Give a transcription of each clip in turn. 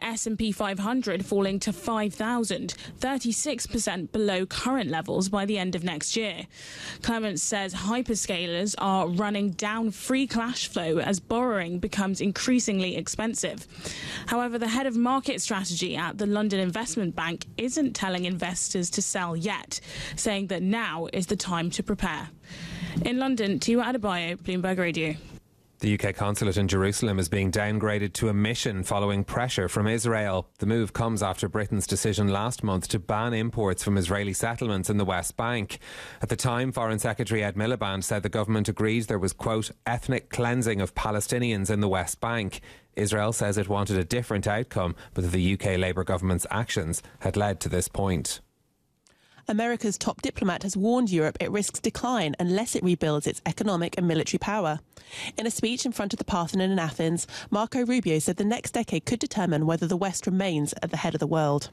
S&P 500 falling to 5,000, 36% below current levels by the end of next year. Clements says hyperscalers are running down free cash flow as borrowing becomes increasingly expensive. However, the head of market strategy at the London Investment Bank isn't telling investors to sell yet, saying that now is the time to prepare. In London, Tiwa Adebayo, Bloomberg Radio. The UK consulate in Jerusalem is being downgraded to a mission following pressure from Israel. The move comes after Britain's decision last month to ban imports from Israeli settlements in the West Bank. At the time, Foreign Secretary Ed Miliband said the government agrees there was, quote, ethnic cleansing of Palestinians in the West Bank. Israel says it wanted a different outcome, but that the UK Labour government's actions had led to this point. America's top diplomat has warned Europe it risks decline unless it rebuilds its economic and military power. In a speech in front of the Parthenon in Athens, Marco Rubio said the next decade could determine whether the West remains at the head of the world.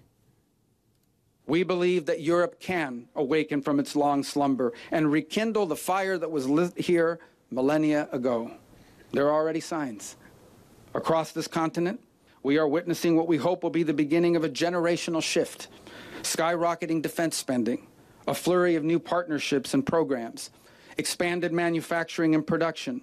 We believe that Europe can awaken from its long slumber and rekindle the fire that was lit here millennia ago. There are already signs. Across this continent, we are witnessing what we hope will be the beginning of a generational shift. Skyrocketing defense spending, a flurry of new partnerships and programs, expanded manufacturing and production.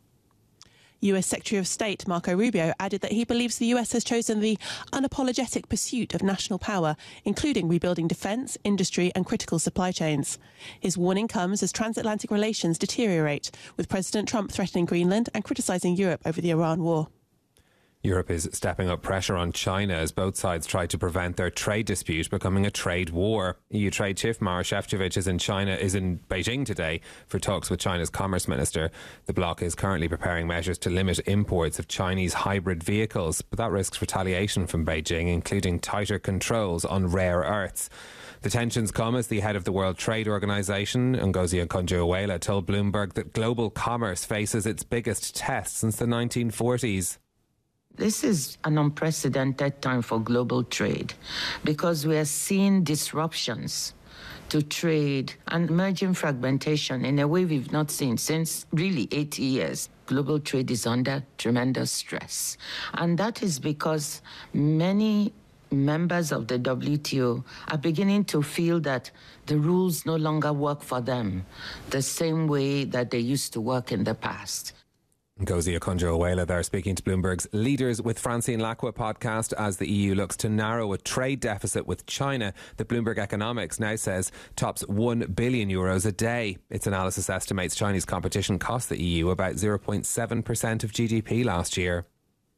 US Secretary of State Marco Rubio added that he believes the US has chosen the unapologetic pursuit of national power, including rebuilding defence, industry and critical supply chains. His warning comes as transatlantic relations deteriorate, with President Trump threatening Greenland and criticising Europe over the Iran war. Europe is stepping up pressure on China as both sides try to prevent their trade dispute becoming a trade war. EU Trade Chief Maroš Šefčovič is in Beijing today for talks with China's Commerce Minister. The bloc is currently preparing measures to limit imports of Chinese hybrid vehicles, but that risks retaliation from Beijing, including tighter controls on rare earths. The tensions come as the head of the World Trade Organization, Ngozi Okonjo-Iweala, told Bloomberg that global commerce faces its biggest test since the 1940s. This is an unprecedented time for global trade because we are seeing disruptions to trade and emerging fragmentation in a way we've not seen since really 80 years. Global trade is under tremendous stress. And that is because many members of the WTO are beginning to feel that the rules no longer work for them the same way that they used to work in the past. Ngozi Okonjo-Iweala there speaking to Bloomberg's Leaders with Francine Lacqua podcast as the EU looks to narrow a trade deficit with China that Bloomberg Economics now says tops €1 billion a day. Its analysis estimates Chinese competition cost the EU about 0.7% of GDP last year.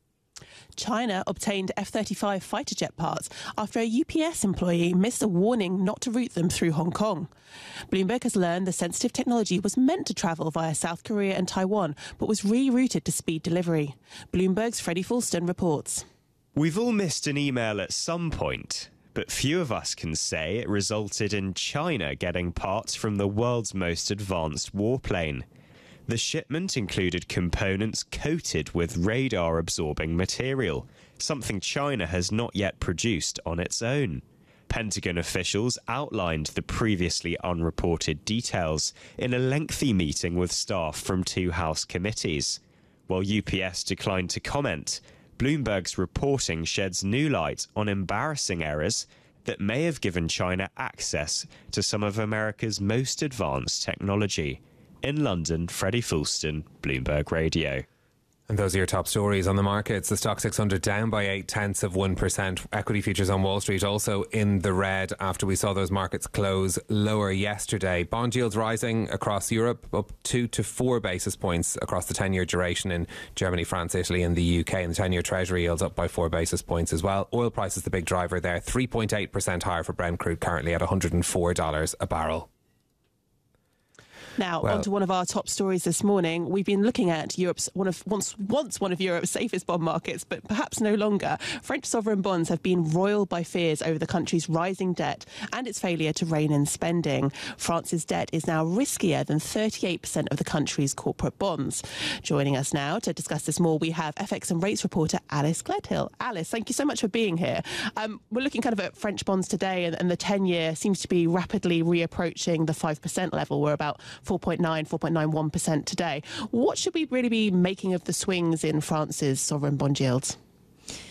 China obtained F-35 fighter jet parts after a UPS employee missed a warning not to route them through Hong Kong. Bloomberg has learned the sensitive technology was meant to travel via South Korea and Taiwan, but was rerouted to speed delivery. Bloomberg's Freddie Fulston reports. We've all missed an email at some point, but few of us can say it resulted in China getting parts from the world's most advanced warplane. The shipment included components coated with radar-absorbing material, something China has not yet produced on its own. Pentagon officials outlined the previously unreported details in a lengthy meeting with staff from two House committees. While UPS declined to comment, Bloomberg's reporting sheds new light on embarrassing errors that may have given China access to some of America's most advanced technology. In London, Freddie Fulston, Bloomberg Radio. And those are your top stories on the markets. The Stock 600 down by 0.8%. Equity futures on Wall Street also in the red after we saw those markets close lower yesterday. Bond yields rising across Europe, up 2 to 4 basis points across the 10-year duration in Germany, France, Italy and the UK. And the 10-year Treasury yields up by 4 basis points as well. Oil price is the big driver there. 3.8% higher for Brent crude, currently at $104 a barrel. Now, on to one of our top stories this morning. We've been looking at Europe's once one of Europe's safest bond markets, but perhaps no longer. French sovereign bonds have been roiled by fears over the country's rising debt and its failure to rein in spending. France's debt is now riskier than 38% of the country's corporate bonds. Joining us now to discuss this more, we have FX and rates reporter Alice Gledhill. Alice, thank you so much for being here. We're looking kind of at French bonds today, and the 10-year seems to be rapidly reapproaching the 5% level. We're about 4.91% today. What should we really be making of the swings in France's sovereign bond yields?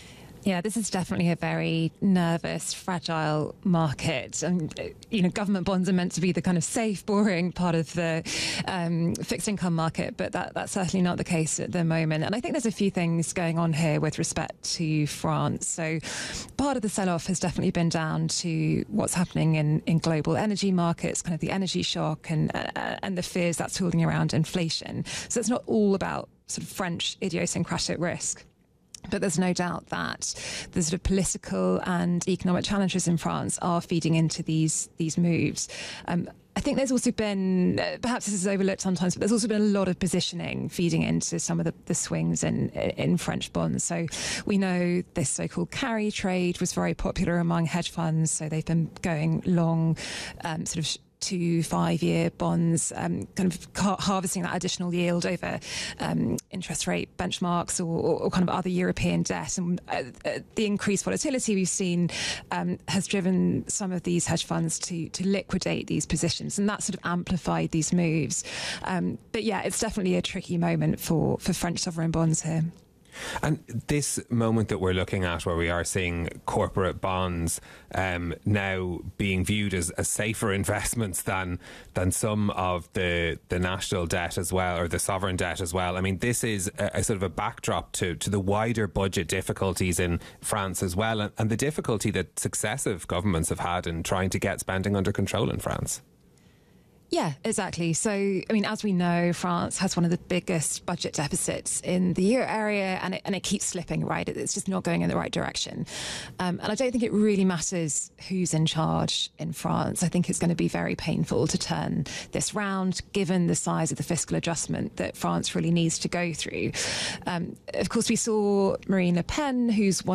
Yeah, this is definitely a very nervous, fragile market. And, government bonds are meant to be the kind of safe, boring part of the fixed income market, but that's certainly not the case at the moment. And I think there's a few things going on here with respect to France. So part of the sell-off has definitely been down to what's happening in global energy markets, kind of the energy shock and the fears that's holding around inflation. So it's not all about sort of French idiosyncratic risk. But there's no doubt that the sort of political and economic challenges in France are feeding into these moves. I think there's also been, perhaps this is overlooked sometimes, but there's also been a lot of positioning feeding into some of the swings in French bonds. So we know this so-called carry trade was very popular among hedge funds. So they've been going long sort of 2-5-year bonds, kind of harvesting that additional yield over interest rate benchmarks or kind of other European debt. And the increased volatility we've seen has driven some of these hedge funds to liquidate these positions, and that sort of amplified these moves. But yeah, it's definitely a tricky moment for French sovereign bonds here. And this moment that we're looking at, where we are seeing corporate bonds now being viewed as safer investments than some of the national debt as well, or the sovereign debt as well. I mean, this is a sort of a backdrop to the wider budget difficulties in France as well, and the difficulty that successive governments have had in trying to get spending under control in France. Yeah, exactly. So, I mean, as we know, France has one of the biggest budget deficits in the euro area, and it keeps slipping, right? It's just not going in the right direction. And I don't think it really matters who's in charge in France. I think it's going to be very painful to turn this round, given the size of the fiscal adjustment that France really needs to go through. Of course, we saw Marine Le Pen, who is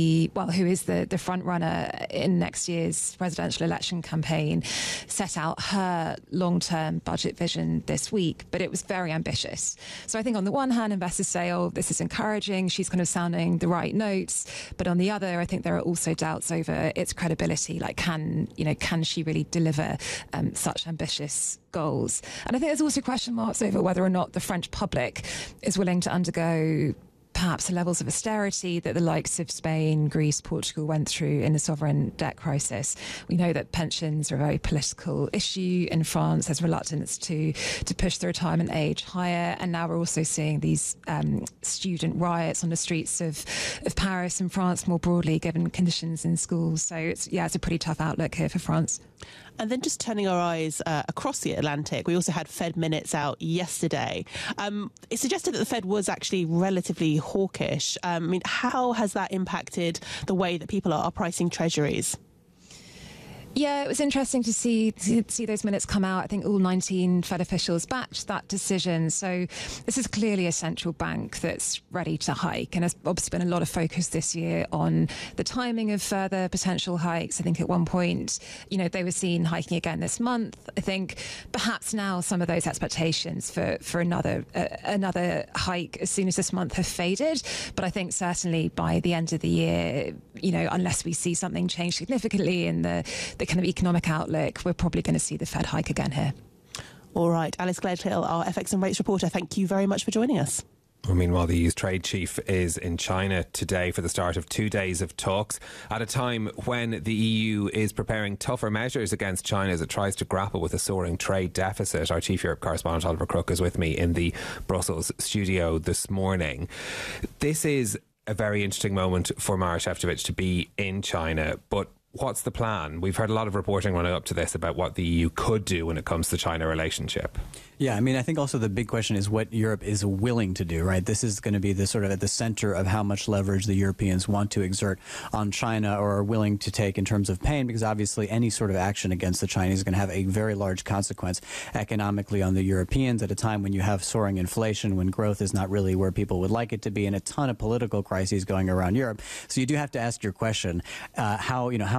the front runner in next year's presidential election campaign, set out her long-term budget vision this week, but it was very ambitious. So I think on the one hand, investors say, oh, this is encouraging, she's kind of sounding the right notes. But on the other, I think there are also doubts over its credibility. Like, can she really deliver such ambitious goals? And I think there's also question marks over whether or not the French public is willing to undergo perhaps the levels of austerity that the likes of Spain, Greece, Portugal went through in the sovereign debt crisis. We know that pensions are a very political issue in France. There's reluctance to push the retirement age higher. And now we're also seeing these student riots on the streets of Paris and France more broadly, given conditions in schools. So it's a pretty tough outlook here for France. And then just turning our eyes across the Atlantic, we also had Fed minutes out yesterday. It suggested that the Fed was actually relatively hawkish. I mean, how has that impacted the way that people are pricing treasuries? Yeah, it was interesting to see those minutes come out. I think all 19 Fed officials backed that decision. So this is clearly a central bank that's ready to hike. And there's obviously been a lot of focus this year on the timing of further potential hikes. I think at one point, they were seen hiking again this month. I think perhaps now some of those expectations for another hike as soon as this month have faded. But I think certainly by the end of the year, unless we see something change significantly in the kind of economic outlook, we're probably going to see the Fed hike again here. All right. Alice Gledhill, our FX and rates reporter, thank you very much for joining us. Well, meanwhile, the EU's trade chief is in China today for the start of 2 days of talks at a time when the EU is preparing tougher measures against China as it tries to grapple with a soaring trade deficit. Our chief Europe correspondent Oliver Crook is with me in the Brussels studio this morning. This is a very interesting moment for Maroš Šefčovič to be in China, but what's the plan? We've heard a lot of reporting running up to this about what the EU could do when it comes to the China relationship. Yeah, I mean, I think also the big question is what Europe is willing to do, right? This is going to be the sort of at the center of how much leverage the Europeans want to exert on China or are willing to take in terms of pain, because obviously any sort of action against the Chinese is going to have a very large consequence economically on the Europeans at a time when you have soaring inflation, when growth is not really where people would like it to be, and a ton of political crises going around Europe. So you do have to ask your question, how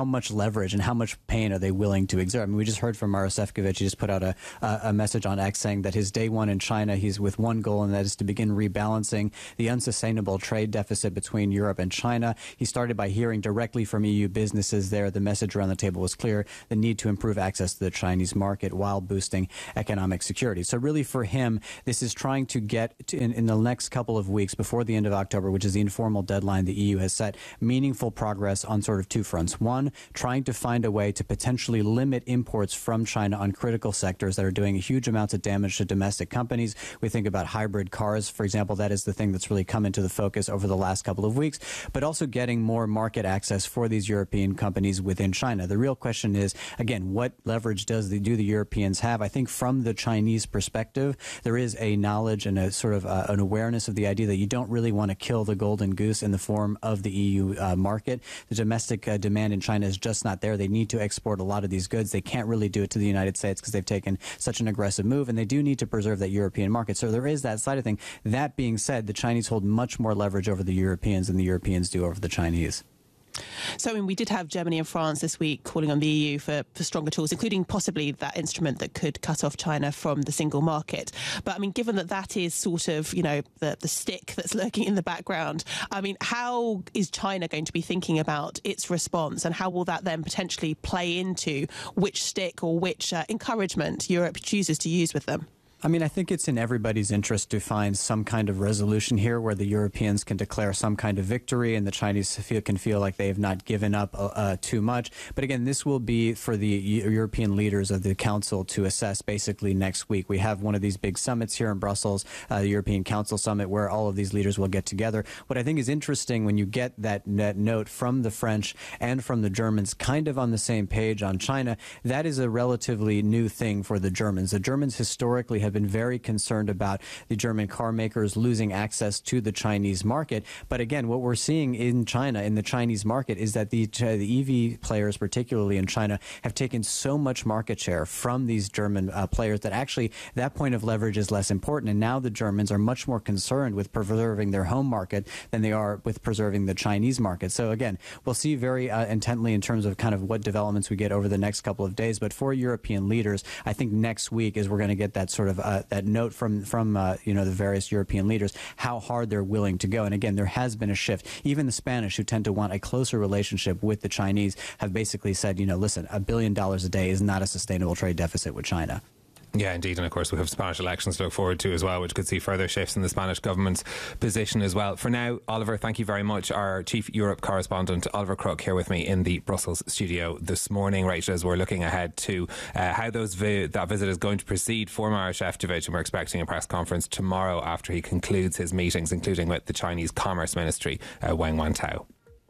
how much leverage and how much pain are they willing to exert? I mean, we just heard from Maros Sefcovic. He just put out a message on X saying that his day one in China, he's with one goal, and that is to begin rebalancing the unsustainable trade deficit between Europe and China. He started by hearing directly from EU businesses there. The message around the table was clear: the need to improve access to the Chinese market while boosting economic security. So really for him, this is trying to get to, in the next couple of weeks before the end of October, which is the informal deadline the EU has set, meaningful progress on sort of two fronts. One, trying to find a way to potentially limit imports from China on critical sectors that are doing huge amounts of damage to domestic companies. We think about hybrid cars, for example. That is the thing that's really come into the focus over the last couple of weeks, but also getting more market access for these European companies within China. The real question is, again, what leverage do the Europeans have? I think from the Chinese perspective, there is a knowledge and a sort of an awareness of the idea that you don't really want to kill the golden goose in the form of the EU market. The domestic demand in China is just not there. They need to export a lot of these goods. They can't really do it to the United States because they've taken such an aggressive move, and they do need to preserve that European market. So there is that side of thing. That being said, the Chinese hold much more leverage over the Europeans than the Europeans do over the Chinese. So, I mean, we did have Germany and France this week calling on the EU for stronger tools, including possibly that instrument that could cut off China from the single market. But, I mean, given that is sort of, you know, the stick that's lurking in the background, I mean, how is China going to be thinking about its response, and how will that then potentially play into which stick or which encouragement Europe chooses to use with them? I mean, I think it's in everybody's interest to find some kind of resolution here where the Europeans can declare some kind of victory and the Chinese can feel like they have not given up too much. But again, this will be for the European leaders of the Council to assess basically next week. We have one of these big summits here in Brussels, the European Council Summit, where all of these leaders will get together. What I think is interesting when you get that note from the French and from the Germans kind of on the same page on China, that is a relatively new thing for the Germans. The Germans historically have been very concerned about the German car makers losing access to the Chinese market. But again, what we're seeing in China, in the Chinese market, is that the EV players, particularly in China, have taken so much market share from these German players that actually that point of leverage is less important. And now the Germans are much more concerned with preserving their home market than they are with preserving the Chinese market. So again, we'll see very intently in terms of kind of what developments we get over the next couple of days. But for European leaders, I think next week is we're going to get that sort of that note from the various European leaders, how hard they're willing to go. And again, there has been a shift. Even the Spanish, who tend to want a closer relationship with the Chinese, have basically said, listen, $1 billion a day is not a sustainable trade deficit with China. Yeah, indeed. And of course, we have Spanish elections to look forward to as well, which could see further shifts in the Spanish government's position as well. For now, Oliver, thank you very much. Our Chief Europe correspondent, Oliver Crook, here with me in the Brussels studio this morning, Rachel, as we're looking ahead to how that visit is going to proceed for Maros Sefcovic. And we're expecting a press conference tomorrow after he concludes his meetings, including with the Chinese Commerce Ministry, Wang Wantao.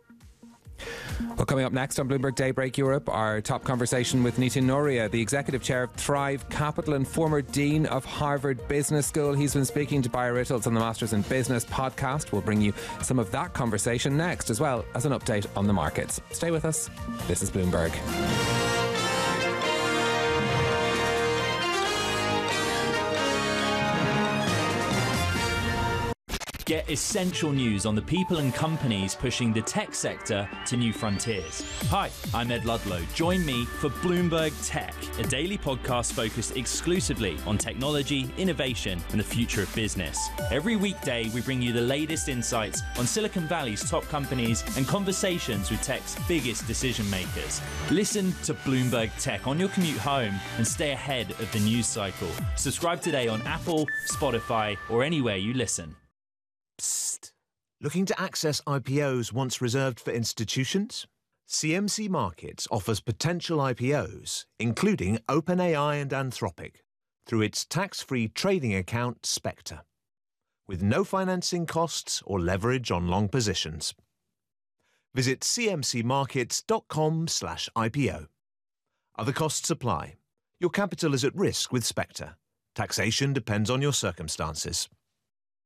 Well, coming up next on Bloomberg Daybreak Europe, our top conversation with Nitin Nohria, the executive chair of Thrive Capital and former dean of Harvard Business School. He's been speaking to Bayer Rittels on the Masters in Business podcast. We'll bring you some of that conversation next, as well as an update on the markets. Stay with us. This is Bloomberg. Get essential news on the people and companies pushing the tech sector to new frontiers. Hi, I'm Ed Ludlow. Join me for Bloomberg Tech, a daily podcast focused exclusively on technology, innovation, and the future of business. Every weekday, we bring you the latest insights on Silicon Valley's top companies and conversations with tech's biggest decision makers. Listen to Bloomberg Tech on your commute home and stay ahead of the news cycle. Subscribe today on Apple, Spotify, or anywhere you listen. Psst. Looking to access IPOs once reserved for institutions? CMC Markets offers potential IPOs, including OpenAI and Anthropic, through its tax-free trading account, Spectre, with no financing costs or leverage on long positions. Visit cmcmarkets.com/IPO. Other costs apply. Your capital is at risk with Spectre. Taxation depends on your circumstances.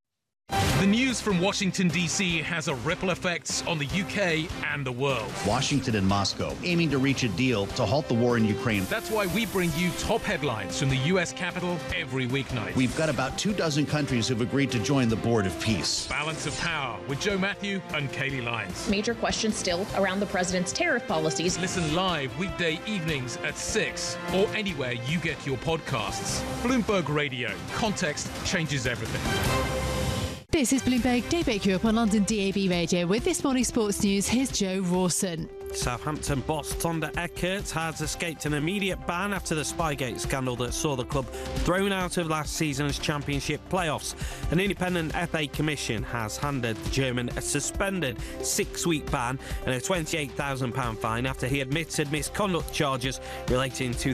The news from Washington, D.C. has a ripple effect on the UK and the world. Washington and Moscow aiming to reach a deal to halt the war in Ukraine. That's why we bring you top headlines from the U.S. Capitol every weeknight. We've got about 24 countries who've agreed to join the Board of Peace. Balance of Power with Joe Matthew and Kaylee Lyons. Major questions still around the president's tariff policies. Listen live weekday evenings at 6 or anywhere you get your podcasts. Bloomberg Radio. Context changes everything. This is Bloomberg Daybreak Europe on London DAB Radio. With this morning's sports news, here's Joe Rawson. Southampton boss Thunder Eckert has escaped an immediate ban after the Spygate scandal that saw the club thrown out of last season's Championship playoffs. An independent FA commission has handed the German a suspended 6-week ban and a £28,000 fine after he admitted misconduct charges relating to